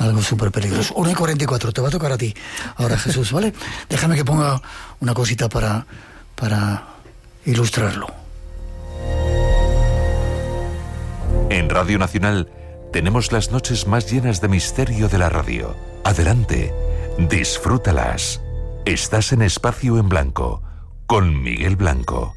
algo súper peligroso. 1:44, te va a tocar a ti ahora, Jesús, ¿vale? Déjame que ponga una cosita para ilustrarlo. En Radio Nacional tenemos las noches más llenas de misterio de la radio. Adelante, disfrútalas. Estás en Espacio en Blanco, con Miguel Blanco,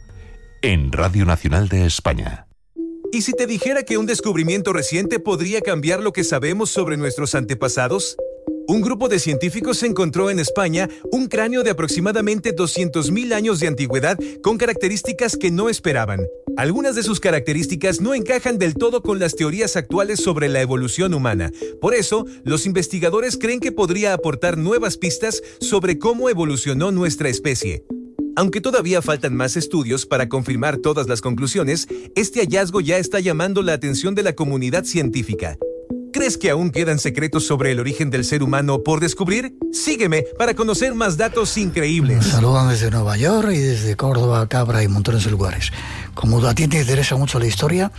en Radio Nacional de España. ¿Y si te dijera que un descubrimiento reciente podría cambiar lo que sabemos sobre nuestros antepasados? Un grupo de científicos encontró en España un cráneo de aproximadamente 200.000 años de antigüedad con características que no esperaban. Algunas de sus características no encajan del todo con las teorías actuales sobre la evolución humana. Por eso, los investigadores creen que podría aportar nuevas pistas sobre cómo evolucionó nuestra especie. Aunque todavía faltan más estudios para confirmar todas las conclusiones, este hallazgo ya está llamando la atención de la comunidad científica. ¿Crees que aún quedan secretos sobre el origen del ser humano por descubrir? Sígueme para conocer más datos increíbles. Nos saludan desde Nueva York y desde Córdoba, Cabra y montones de lugares. Como a ti te interesa mucho la historia,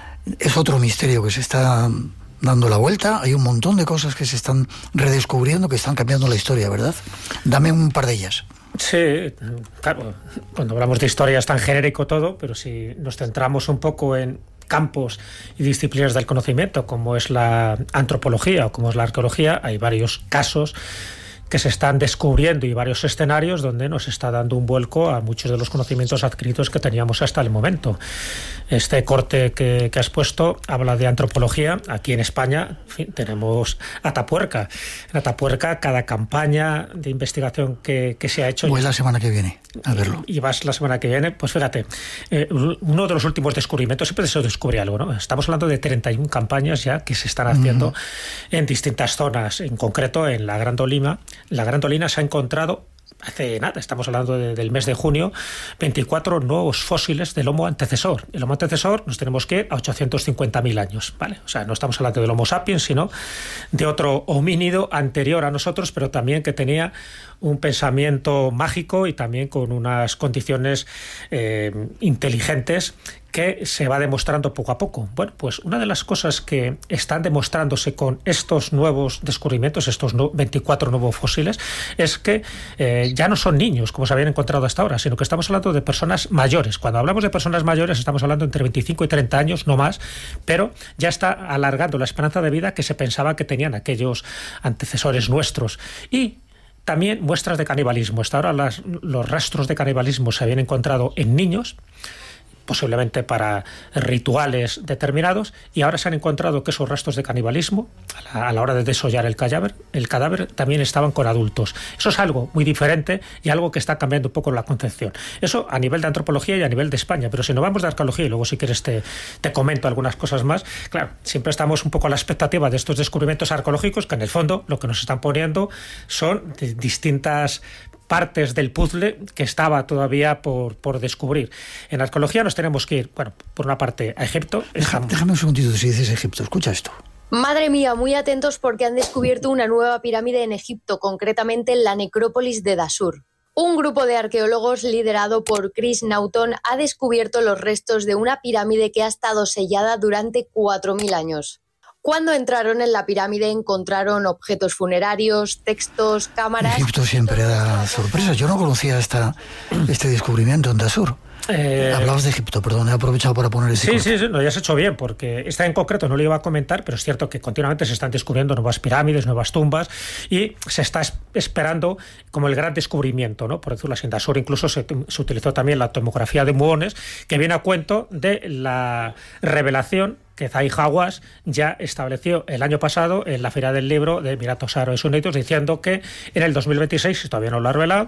es otro misterio que se está dando la vuelta. Hay un montón de cosas que se están redescubriendo, que están cambiando la historia, ¿verdad? Dame un par de ellas. Sí, claro, cuando hablamos de historia es tan genérico todo, pero si nos centramos un poco en campos y disciplinas del conocimiento, como es la antropología o como es la arqueología, hay varios casos que se están descubriendo y varios escenarios donde nos está dando un vuelco a muchos de los conocimientos adquiridos que teníamos hasta el momento. Este corte que has puesto habla de antropología. Aquí en España, en fin, tenemos Atapuerca. En Atapuerca, cada campaña de investigación que se ha hecho... Voy la semana que viene a verlo. Y vas la semana que viene. Pues fíjate, uno de los últimos descubrimientos, siempre se descubre algo, ¿no? Estamos hablando de 31 campañas ya que se están haciendo en distintas zonas, en concreto en la Gran Tolima. La Gran Tolima se ha encontrado hace nada, estamos hablando del mes de junio, 24 nuevos fósiles del Homo antecesor. El Homo antecesor nos tenemos que ir a 850.000 años, ¿vale? O sea, no estamos hablando del Homo sapiens, sino de otro homínido anterior a nosotros, pero también que tenía un pensamiento mágico y también con unas condiciones inteligentes que se va demostrando poco a poco. Bueno, pues una de las cosas que están demostrándose con estos nuevos descubrimientos, estos 24 nuevos fósiles, es que ya no son niños, como se habían encontrado hasta ahora, sino que estamos hablando de personas mayores. Cuando hablamos de personas mayores estamos hablando entre 25 y 30 años, no más, pero ya está alargando la esperanza de vida que se pensaba que tenían aquellos antecesores nuestros. Y también muestras de canibalismo. Hasta ahora los rastros de canibalismo se habían encontrado en niños, posiblemente para rituales determinados, y ahora se han encontrado que esos restos de canibalismo a la hora de desollar el cadáver también estaban con adultos. Eso es algo muy diferente y algo que está cambiando un poco la concepción. Eso a nivel de antropología y a nivel de España, pero si nos vamos de arqueología, y luego si quieres te comento algunas cosas más, claro, siempre estamos un poco a la expectativa de estos descubrimientos arqueológicos que en el fondo lo que nos están poniendo son distintas partes del puzzle que estaba todavía por descubrir. En arqueología nos tenemos que ir, bueno, por una parte a Egipto. Déjame un segundito si dices Egipto, escucha esto. Madre mía, muy atentos porque han descubierto una nueva pirámide en Egipto, concretamente en la necrópolis de Dashur. Un grupo de arqueólogos liderado por Chris Naughton ha descubierto los restos de una pirámide que ha estado sellada durante 4.000 años. Cuando entraron en la pirámide encontraron objetos funerarios, textos, cámaras... Egipto siempre da sorpresas. Yo no conocía este descubrimiento en Dashur. Hablabas de Egipto, perdón, he aprovechado para poner ese corte. Sí, no, ya has hecho bien, porque esta en concreto no lo iba a comentar, pero es cierto que continuamente se están descubriendo nuevas pirámides, nuevas tumbas, y se está esperando como el gran descubrimiento, ¿no? Por decirlo así, en Dashur incluso se utilizó también la tomografía de muones, que viene a cuento de la revelación que Zahi Hawass ya estableció el año pasado en la Feria del Libro de Emiratos Árabes Unidos, diciendo que en el 2026, si todavía no lo ha revelado,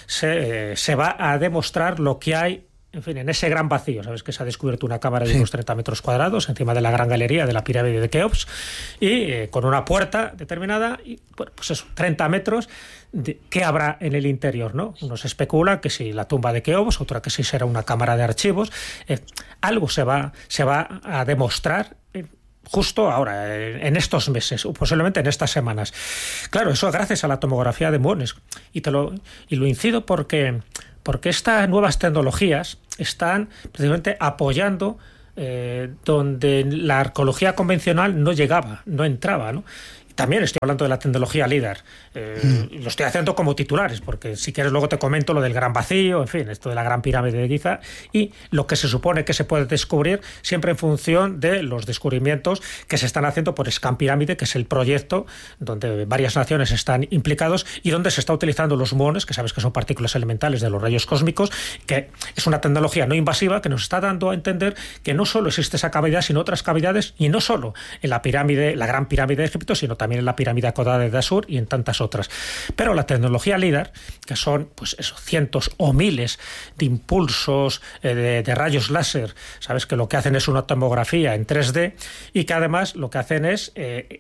se va a demostrar lo que hay, en fin, en ese gran vacío. Sabes que se ha descubierto una cámara de unos 30 metros cuadrados encima de la gran galería de la pirámide de Keops y con una puerta determinada y, bueno, pues eso, 30 metros. ¿Qué habrá en el interior, no? Uno se especula que si la tumba de Keops, otra que si será una cámara de archivos. Algo se va a demostrar justo ahora, en estos meses, o posiblemente en estas semanas. Claro, eso gracias a la tomografía de muones. Y lo incido porque estas nuevas tecnologías están precisamente apoyando donde la arqueología convencional no llegaba, no entraba, ¿no? también estoy hablando de la tecnología LIDAR. Lo estoy haciendo como titulares, porque si quieres luego te comento lo del Gran Vacío, en fin, esto de la Gran Pirámide de Giza, y lo que se supone que se puede descubrir siempre en función de los descubrimientos que se están haciendo por Scan Pirámide, que es el proyecto donde varias naciones están implicados y donde se está utilizando los muones, que sabes que son partículas elementales de los rayos cósmicos, que es una tecnología no invasiva que nos está dando a entender que no solo existe esa cavidad, sino otras cavidades, y no solo en la pirámide, la Gran Pirámide de Egipto, sino también en la pirámide acodada de Dashur y en tantas otras. Pero la tecnología LIDAR, que son pues eso, cientos o miles de impulsos de rayos láser, sabes que lo que hacen es una tomografía en 3D y que además lo que hacen es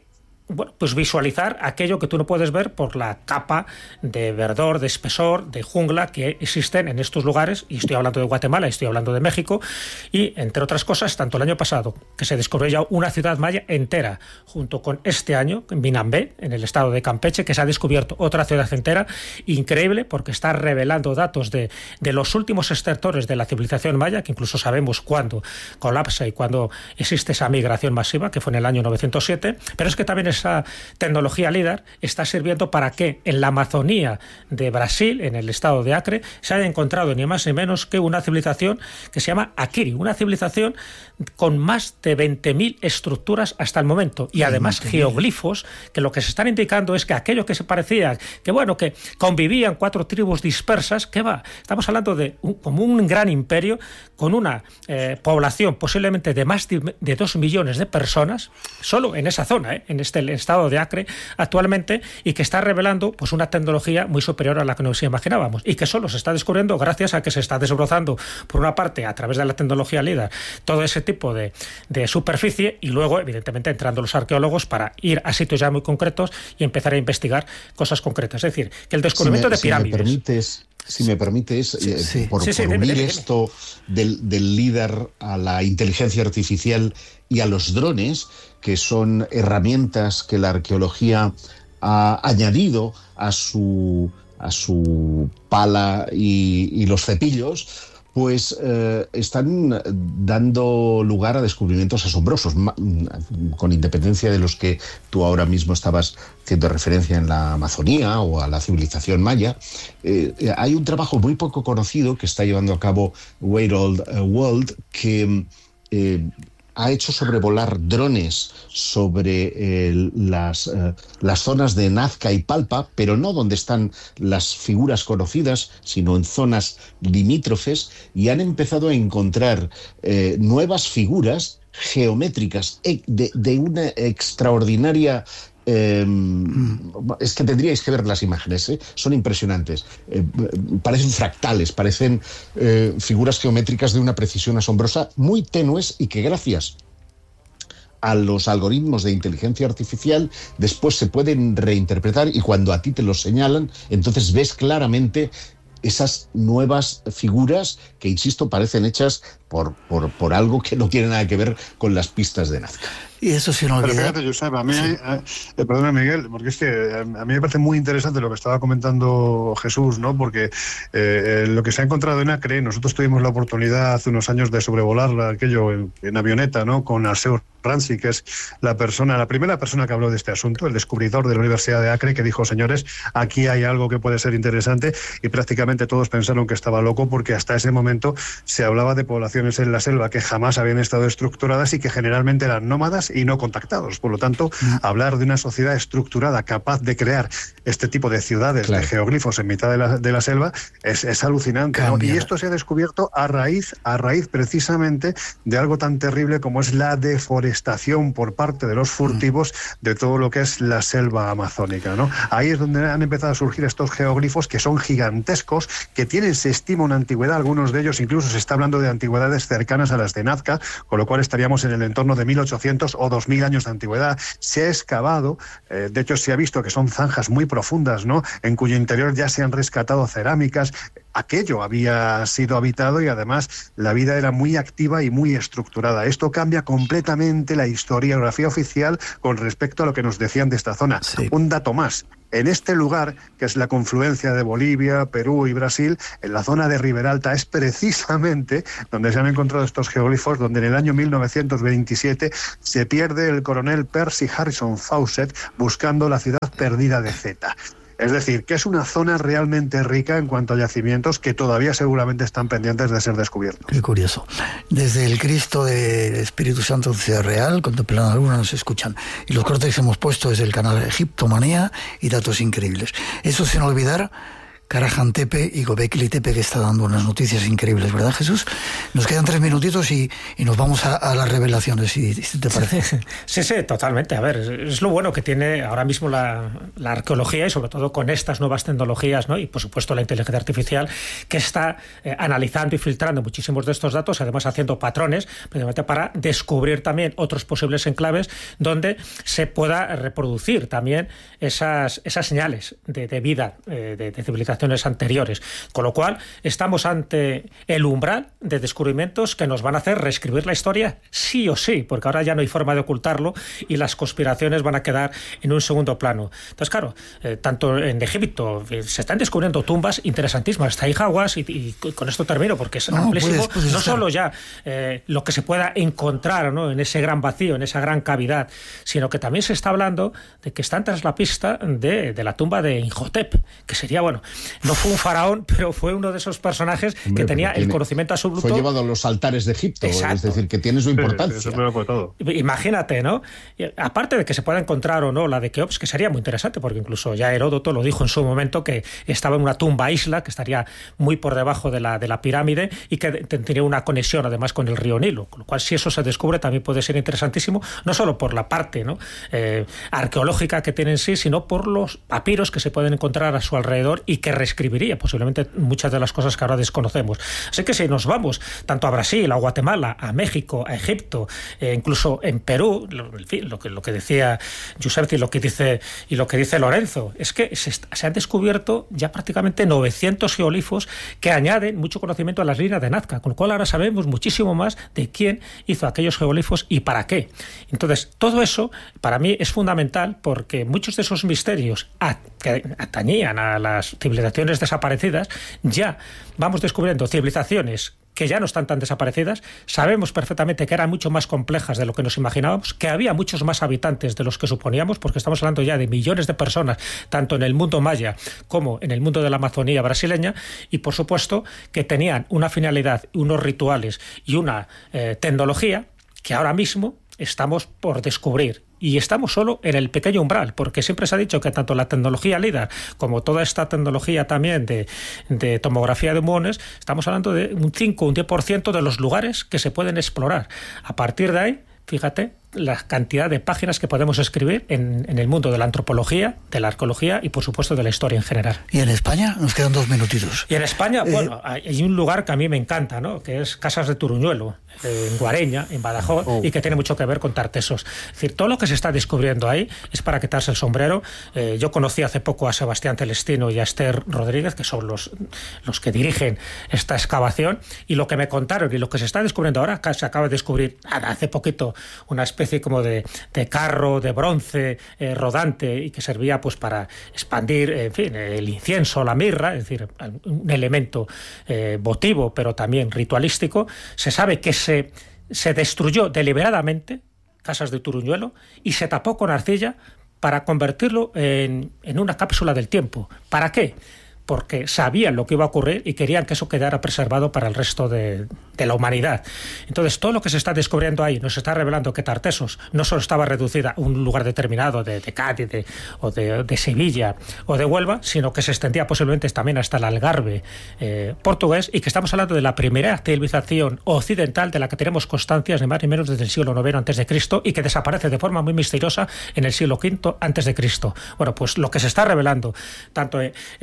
pues visualizar aquello que tú no puedes ver por la capa de verdor, de espesor, de jungla que existen en estos lugares, y estoy hablando de Guatemala, y estoy hablando de México, y entre otras cosas, tanto el año pasado, que se descubrió ya una ciudad maya entera, junto con este año, en Binambé, en el estado de Campeche, que se ha descubierto otra ciudad entera, increíble, porque está revelando datos de los últimos estertores de la civilización maya, que incluso sabemos cuándo colapsa y cuándo existe esa migración masiva, que fue en el año 907, pero es que también esa tecnología LIDAR está sirviendo para que en la Amazonía de Brasil, en el estado de Acre, se haya encontrado ni más ni menos que una civilización que se llama Akiri, una civilización con más de 20.000 estructuras hasta el momento, y además geoglifos, que lo que se están indicando es que aquello que se parecía, que bueno, que convivían 4 tribus dispersas, ¿qué va? Estamos hablando de como un gran imperio con una población posiblemente de más de 2 millones de personas, solo en esa zona, en este estado de Acre actualmente, y que está revelando pues una tecnología muy superior a la que nos imaginábamos, y que solo se está descubriendo gracias a que se está desbrozando, por una parte, a través de la tecnología LIDAR, todo ese tipo de superficie, y luego, evidentemente, entrando los arqueólogos para ir a sitios ya muy concretos y empezar a investigar cosas concretas. Es decir, que el descubrimiento de pirámides... Si me permites, por unir esto del LIDAR a la inteligencia artificial y a los drones, que son herramientas que la arqueología ha añadido a su pala y los cepillos, pues están dando lugar a descubrimientos asombrosos, con independencia de los que tú ahora mismo estabas haciendo referencia en la Amazonía o a la civilización maya. Hay un trabajo muy poco conocido que está llevando a cabo Weird Old World, que ha hecho sobrevolar drones sobre las zonas de Nazca y Palpa, pero no donde están las figuras conocidas, sino en zonas limítrofes, y han empezado a encontrar nuevas figuras geométricas de una extraordinaria... es que tendríais que ver las imágenes, son impresionantes, parecen fractales, parecen figuras geométricas de una precisión asombrosa, muy tenues, y que gracias a los algoritmos de inteligencia artificial después se pueden reinterpretar, y cuando a ti te los señalan, entonces ves claramente esas nuevas figuras que, insisto, parecen hechas por algo que no tiene nada que ver con las pistas de Nazca. Y eso sí no olvida. Pero fíjate, Josep, a mí, perdona, Miguel, porque es que a mí me parece muy interesante lo que estaba comentando Jesús, ¿no? Porque lo que se ha encontrado en Acre, nosotros tuvimos la oportunidad hace unos años de sobrevolar aquello en avioneta, ¿no? Con Alceu Ranzi, que es la primera persona que habló de este asunto, el descubridor de la Universidad de Acre, que dijo: señores, aquí hay algo que puede ser interesante, y prácticamente todos pensaron que estaba loco, porque hasta ese momento se hablaba de poblaciones en la selva que jamás habían estado estructuradas y que generalmente eran nómadas y no contactados. Por lo tanto, hablar de una sociedad estructurada capaz de crear este tipo de ciudades, de geoglifos en mitad de la selva, es alucinante, ¿no? Y esto se ha descubierto a raíz precisamente de algo tan terrible como es la deforestación por parte de los furtivos de todo lo que es la selva amazónica, ¿no? Ahí es donde han empezado a surgir estos geoglifos, que son gigantescos, que tienen, se estima, una antigüedad, algunos de ellos incluso se está hablando de antigüedades cercanas a las de Nazca, con lo cual estaríamos en el entorno de 1800 o 2000 años de antigüedad. Se ha excavado, de hecho se ha visto que son zanjas muy profundas, ¿no? En cuyo interior ya se han rescatado cerámicas. Aquello había sido habitado, y además la vida era muy activa y muy estructurada. Esto cambia completamente la historiografía oficial con respecto a lo que nos decían de esta zona. Sí. Un dato más: En este lugar, que es la confluencia de Bolivia, Perú y Brasil, en la zona de Riberalta, es precisamente donde se han encontrado estos geoglifos, donde en el año 1927 se pierde el coronel Percy Harrison Fawcett buscando la ciudad perdida de Zeta. Es decir, que es una zona realmente rica en cuanto a yacimientos que todavía seguramente están pendientes de ser descubiertos. Qué curioso. Desde el Cristo del Espíritu Santo de Ciudad Real, contemplando algunos nos escuchan. Y los cortes que hemos puesto desde el canal Egiptomanía y datos increíbles. Eso sin olvidar Karajan Tepe y Göbekli Tepe, que está dando unas noticias increíbles, ¿verdad, Jesús? Nos quedan 3 minutitos y nos vamos a las revelaciones, si te parece. Sí, totalmente. A ver, es lo bueno que tiene ahora mismo la arqueología, y sobre todo con estas nuevas tecnologías, ¿no? Y por supuesto la inteligencia artificial, que está analizando y filtrando muchísimos de estos datos, además haciendo patrones, precisamente para descubrir también otros posibles enclaves donde se pueda reproducir también esas señales de vida, de civilización anteriores, con lo cual estamos ante el umbral de descubrimientos que nos van a hacer reescribir la historia sí o sí, porque ahora ya no hay forma de ocultarlo y las conspiraciones van a quedar en un segundo plano. Entonces, claro, tanto en Egipto se están descubriendo tumbas interesantísimas, está ahí Hawass, y con esto termino porque es amplísimo, no solo ya lo que se pueda encontrar, ¿no?, en ese gran vacío, en esa gran cavidad, sino que también se está hablando de que están tras la pista de la tumba de Imhotep, que sería, bueno, no fue un faraón, pero fue uno de esos personajes que tenía el conocimiento absoluto. Fue llevado a los altares de Egipto. Exacto. Es decir, que tiene su importancia. Sí, eso fue todo. Imagínate, ¿no? Aparte de que se pueda encontrar o no la de Keops, que sería muy interesante, porque incluso ya Heródoto lo dijo en su momento, que estaba en una tumba isla, que estaría muy por debajo de la pirámide y que tendría una conexión además con el río Nilo. Con lo cual, si eso se descubre, también puede ser interesantísimo, no solo por la parte, ¿no?, arqueológica que tiene en sí, sino por los papiros que se pueden encontrar a su alrededor y que reescribiría posiblemente muchas de las cosas que ahora desconocemos. Así que si nos vamos tanto a Brasil, a Guatemala, a México, a Egipto, incluso en Perú, en fin, lo que decía Giuseppe y lo que dice Lorenzo, es que se han descubierto ya prácticamente 900 geoglifos que añaden mucho conocimiento a las líneas de Nazca, con lo cual ahora sabemos muchísimo más de quién hizo aquellos geoglifos y para qué. Entonces, todo eso para mí es fundamental, porque muchos de esos misterios que atañían a las civilizaciones desaparecidas, ya vamos descubriendo civilizaciones que ya no están tan desaparecidas. Sabemos perfectamente que eran mucho más complejas de lo que nos imaginábamos, que había muchos más habitantes de los que suponíamos, porque estamos hablando ya de millones de personas, tanto en el mundo maya como en el mundo de la Amazonía brasileña, y por supuesto que tenían una finalidad, unos rituales y una tecnología que ahora mismo estamos por descubrir. Y estamos solo en el pequeño umbral, porque siempre se ha dicho que tanto la tecnología LIDAR como toda esta tecnología también de tomografía de muones, estamos hablando de un 5 o un 10% de los lugares que se pueden explorar. A partir de ahí, fíjate la cantidad de páginas que podemos escribir en el mundo de la antropología, de la arqueología y por supuesto de la historia en general. ¿Y en España? Nos quedan 2 minutitos. Y en España, bueno, hay un lugar que a mí me encanta, ¿no?, que es Casas de Turuñuelo, en Guareña, en Badajoz, y que tiene mucho que ver con Tartesos. Es decir, todo lo que se está descubriendo ahí es para quitarse el sombrero. Yo conocí hace poco a Sebastián Celestino y a Esther Rodríguez, que son los que dirigen esta excavación, y lo que me contaron y lo que se está descubriendo ahora, se acaba de descubrir hace poquito una especie como de carro de bronce rodante, y que servía pues para expandir, en fin, el incienso, la mirra, es decir, un elemento votivo pero también ritualístico. Se sabe que se destruyó deliberadamente Casas de Turuñuelo y se tapó con arcilla para convertirlo en una cápsula del tiempo. ¿Para qué? Porque sabían lo que iba a ocurrir y querían que eso quedara preservado para el resto de la humanidad. Entonces, todo lo que se está descubriendo ahí nos está revelando que Tartesos no solo estaba reducida a un lugar determinado de Cádiz o de Sevilla o de Huelva, sino que se extendía posiblemente también hasta el Algarve portugués, y que estamos hablando de la primera civilización occidental de la que tenemos constancias, ni más ni menos desde el siglo IX a.C., y que desaparece de forma muy misteriosa en el siglo V a.C. Bueno, pues lo que se está revelando tanto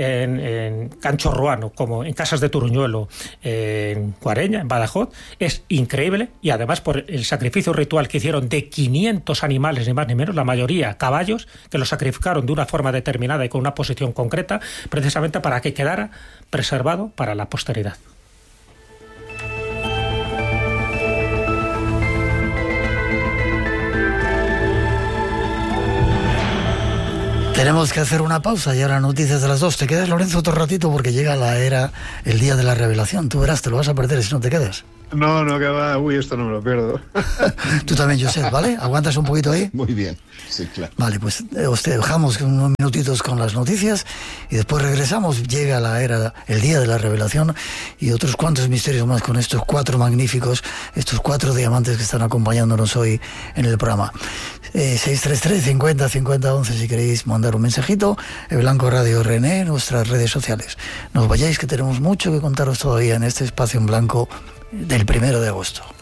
en Cancho Ruano como en Casas de Turuñuelo, en Guareña, en Badajoz, es increíble, y además por el sacrificio ritual que hicieron de 500 animales, ni más ni menos, la mayoría caballos, que los sacrificaron de una forma determinada y con una posición concreta, precisamente para que quedara preservado para la posteridad. Tenemos que hacer una pausa y ahora noticias de las 2. ¿Te quedas, Lorenzo, otro ratito? Porque llega el día de la revelación. Tú verás, te lo vas a perder si no te quedas. No, que va. Uy, esto no me lo pierdo. Tú también, Josep, ¿vale? ¿Aguantas un poquito ahí? Muy bien, sí, claro. Vale, pues os dejamos unos minutitos con las noticias y después regresamos. Llega el día de la revelación y otros cuantos misterios más con estos 4 magníficos, estos 4 diamantes que están acompañándonos hoy en el programa. 633 50 50 11 si queréis mandar un mensajito. El Blanco Radio René, nuestras redes sociales. No os vayáis, que tenemos mucho que contaros todavía en este espacio en blanco del 1 de agosto.